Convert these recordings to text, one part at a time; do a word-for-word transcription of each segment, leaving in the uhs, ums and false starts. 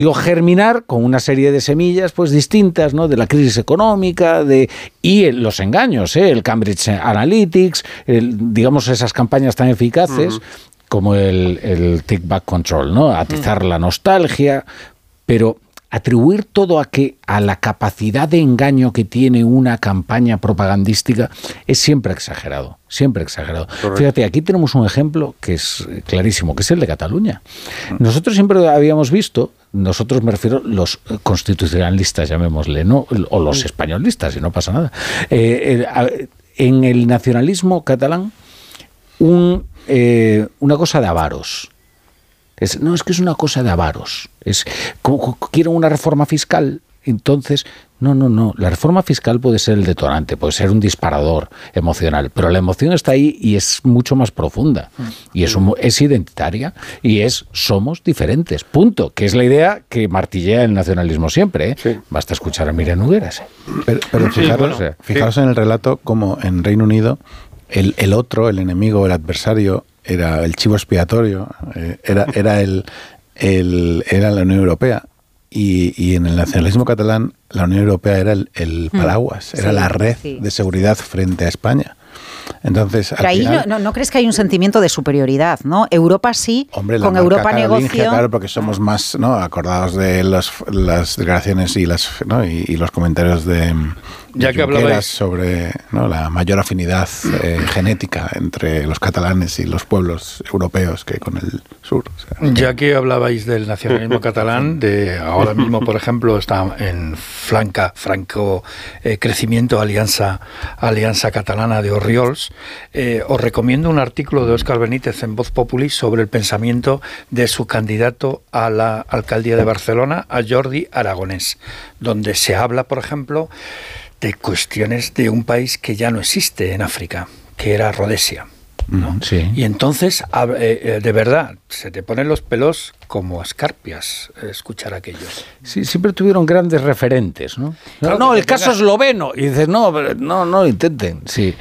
Digo, germinar con una serie de semillas pues distintas, ¿no? De la crisis económica de y el, los engaños, ¿eh? El Cambridge Analytics, el, digamos esas campañas tan eficaces uh-huh. como el, el Take Back Control, ¿no? Atizar uh-huh. la nostalgia, pero atribuir todo a que a la capacidad de engaño que tiene una campaña propagandística es siempre exagerado, siempre exagerado. Correcto. Fíjate, aquí tenemos un ejemplo que es clarísimo, que es el de Cataluña. Nosotros siempre habíamos visto, nosotros me refiero los constitucionalistas, llamémosle, ¿no? O los españolistas, y no pasa nada. Eh, eh, en el nacionalismo catalán, un, eh, una cosa de avaros. Es, no, es que es una cosa de avaros. Es, como, quiero una reforma fiscal. Entonces, no, no, no. La reforma fiscal puede ser el detonante, puede ser un disparador emocional, pero la emoción está ahí y es mucho más profunda. Y es, un, es identitaria y es somos diferentes. Punto. Que es la idea que martillea el nacionalismo siempre, ¿eh? Sí. Basta escuchar a Miriam Nogueras. Pero, pero fijaros, sí, bueno, o sea, fijaros sí. en el relato como en Reino Unido el, el otro, el enemigo, el adversario, era el chivo expiatorio, eh, era, era, el, el, era la Unión Europea. Y, y en el nacionalismo catalán, la Unión Europea era el, el paraguas, sí, era la red sí. de seguridad frente a España. Entonces, pero ahí final, no, no crees que hay un sentimiento de superioridad, ¿no? Europa sí, hombre, con Europa negoció. Claro, porque somos más, ¿no? Acordados de los, las declaraciones y, las, ¿no? y, y los comentarios de, ya que hablabais sobre, ¿no? la mayor afinidad eh, genética entre los catalanes y los pueblos europeos que con el sur. O sea, ya que hablabais del nacionalismo catalán, de ahora mismo, por ejemplo, está en flanca, franco eh, crecimiento alianza, alianza catalana de Orriols. Eh, os recomiendo un artículo de Óscar Benítez en Voz Populi sobre el pensamiento de su candidato a la alcaldía de Barcelona, a Jordi Aragonès, donde se habla, por ejemplo, de cuestiones de un país que ya no existe en África, que era Rodesia, ¿no? Sí. Y entonces, eh, de verdad, se te ponen los pelos como escarpias escuchar aquello. Sí, siempre tuvieron grandes referentes, ¿no? No, no el caso esloveno. Y dices, no, no, no lo intenten. Sí.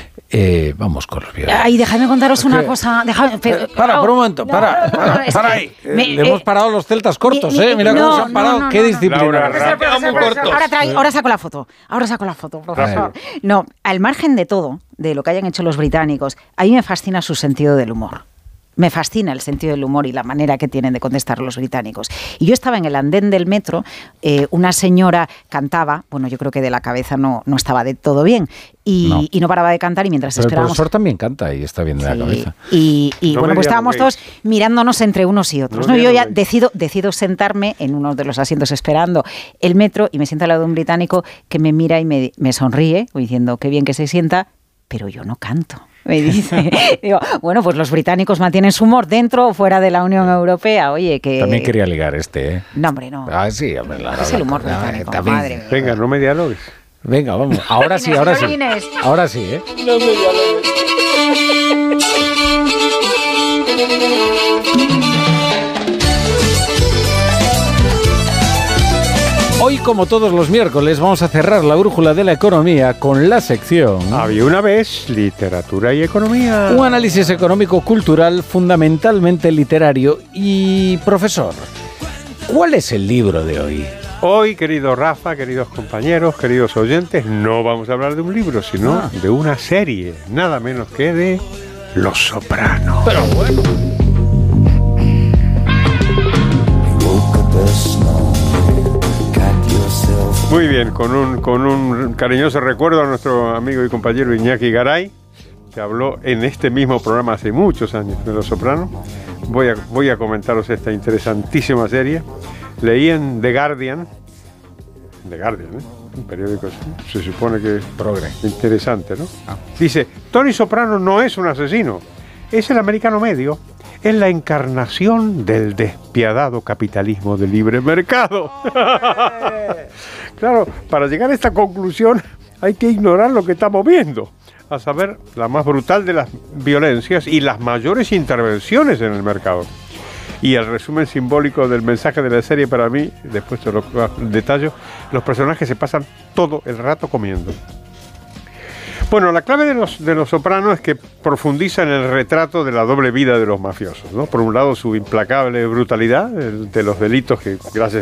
Eh, vamos con los violentos. Ay, déjame contaros una que, cosa. Déjame, pero, para, por un momento, para, no, no, no, para, para ahí. Me, Le eh, hemos parado los celtas cortos, mi, mi, ¿eh? Mira no, cómo se han parado. No, no, Qué no, disciplina. Laura, ahora, trae, ahora saco la foto. Ahora saco la foto, profesor. No, al margen de todo, de lo que hayan hecho los británicos, a mí me fascina su sentido del humor. Me fascina el sentido del humor y la manera que tienen de contestar los británicos. Y yo estaba en el andén del metro, eh, una señora cantaba, bueno, yo creo que de la cabeza no, no estaba de todo bien, y no. y no paraba de cantar y mientras Pero esperábamos... el profesor también canta y está bien de sí, la cabeza. Y, y no bueno, pues estábamos todos mirándonos entre unos y otros. No, ¿no? Yo ya decido, decido sentarme en uno de los asientos esperando el metro y me siento al lado de un británico que me mira y me, me sonríe, diciendo qué bien que se sienta, pero yo no canto. Me dice, digo, bueno, pues los británicos mantienen su humor dentro o fuera de la Unión Europea. Oye, que... También quería ligar este, ¿eh? No, hombre, no. Ah, sí, hombre. La, es la, el humor la, británico, la, madre mía. Venga, no me dialogues. Venga, vamos. Ahora sí, ahora sí. Ahora sí, ¿eh? No me dialogues. Hoy, como todos los miércoles, vamos a cerrar la brújula de la economía con la sección... Había una vez literatura y economía. Un análisis económico-cultural fundamentalmente literario. Y, profesor, ¿cuál es el libro de hoy? Hoy, querido Rafa, queridos compañeros, queridos oyentes, no vamos a hablar de un libro, sino ah. de una serie, nada menos que de Los Sopranos. Pero bueno... Muy bien, con un, con un cariñoso recuerdo a nuestro amigo y compañero Iñaki Garay, que habló en este mismo programa hace muchos años de Los Sopranos. Voy a, voy a comentaros esta interesantísima serie. Leí en The Guardian, The Guardian, ¿eh? Un periódico, se supone que progre, interesante, ¿no? Ah. Dice, Tony Soprano no es un asesino, es el americano medio. Es la encarnación del despiadado capitalismo de libre mercado. Claro, para llegar a esta conclusión hay que ignorar lo que estamos viendo, a saber, la más brutal de las violencias y las mayores intervenciones en el mercado. Y el resumen simbólico del mensaje de la serie para mí, después te lo detallo, los personajes se pasan todo el rato comiendo. Bueno, la clave de los, de los Sopranos es que profundiza en el retrato de la doble vida de los mafiosos, ¿no? Por un lado, su implacable brutalidad de los delitos que, gracias